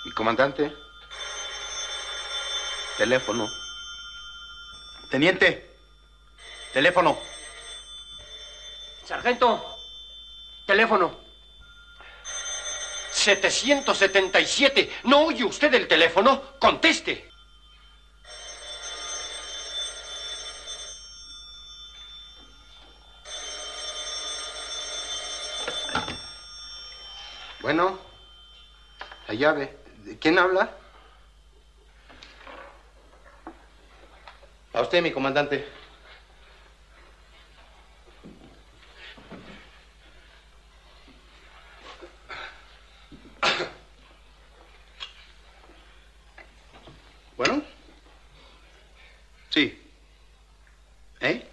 Mi comandante. Teléfono. Teniente. Teléfono. Sargento. Teléfono. 777. ¿No oye usted el teléfono? Conteste. Bueno, la llave. ¿Quién habla? A usted, mi comandante. Bueno. Sí. ¿Eh?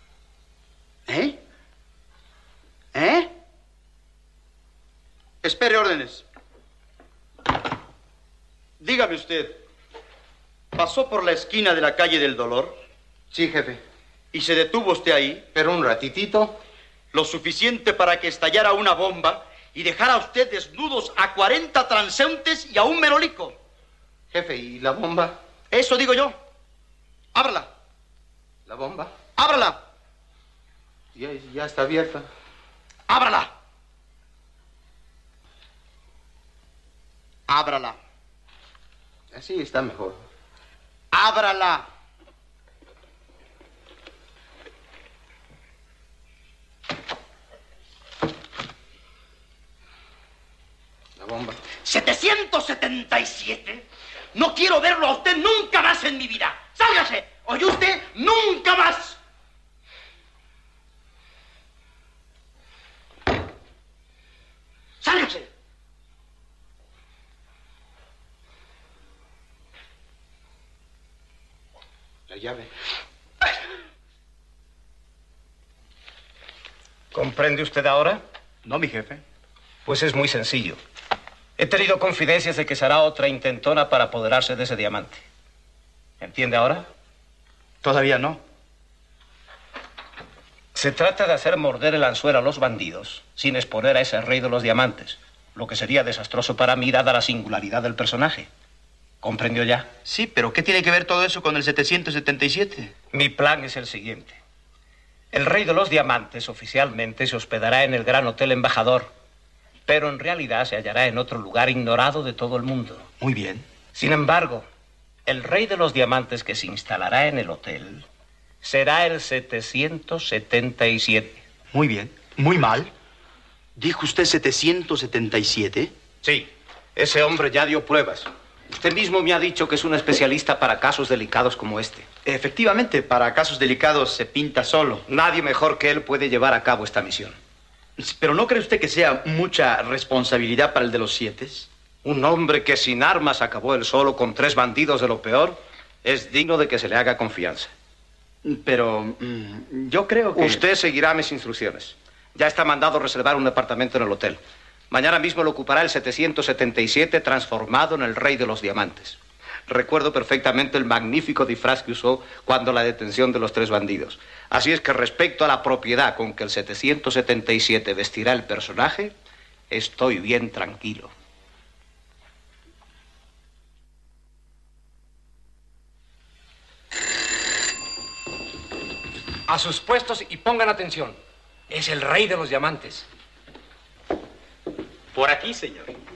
Espere órdenes. Dígame usted, ¿pasó por la esquina de la calle del Dolor? Sí, jefe. ¿Y se detuvo usted ahí? Pero un ratitito. Lo suficiente para que estallara una bomba y dejara a usted desnudos a 40 transeúntes y a un merolico. Jefe, ¿y la bomba? Eso digo yo. Ábrala. ¿La bomba? Ábrala. Ya está abierta. Ábrala. Ábrala. Así está mejor. Ábrala. La bomba. 777. No quiero verlo a usted nunca más en mi vida. ¡Sálgase! ¿Oye usted? ¡Nunca más! ¡Sálgase! La llave. ¿Comprende usted ahora? No, mi jefe. Pues es muy sencillo. He tenido confidencias de que será otra intentona para apoderarse de ese diamante. ¿Entiende ahora? Todavía no. Se trata de hacer morder el anzuelo a los bandidos sin exponer a ese rey de los diamantes, lo que sería desastroso para mí dada la singularidad del personaje. ¿Comprendió ya? Sí, pero ¿qué tiene que ver todo eso con el 777? Mi plan es el siguiente. El rey de los diamantes oficialmente se hospedará en el Gran Hotel Embajador, pero en realidad se hallará en otro lugar ignorado de todo el mundo. Muy bien. Sin embargo, el rey de los diamantes que se instalará en el hotel será el 777. Muy bien. Muy mal. ¿Dijo usted 777? Sí, ese hombre ya dio pruebas. Usted mismo me ha dicho que es un especialista para casos delicados como este. Efectivamente, para casos delicados se pinta solo. Nadie mejor que él puede llevar a cabo esta misión. ¿Pero no cree usted que sea mucha responsabilidad para el de los 7? Un hombre que sin armas acabó él solo con 3 bandidos de lo peor es digno de que se le haga confianza. Pero yo creo que... Usted seguirá mis instrucciones. Ya está mandado reservar un departamento en el hotel. Mañana mismo lo ocupará el 777 transformado en el rey de los diamantes. Recuerdo perfectamente el magnífico disfraz que usó cuando la detención de los 3 bandidos. Así es que respecto a la propiedad con que el 777 vestirá el personaje, estoy bien tranquilo. A sus puestos y pongan atención. Es el rey de los diamantes. Por aquí, señor.